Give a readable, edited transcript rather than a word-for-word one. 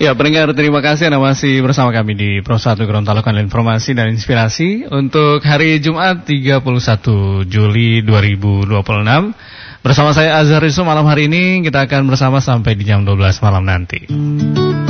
Ya, pendengar, terima kasih Anda masih bersama kami di Pro 1 Gorontalo, kanal informasi dan inspirasi untuk hari Jumat 31 Juli 2026. Bersama saya Azhar Rizzo, malam hari ini kita akan bersama sampai di jam 12 malam nanti.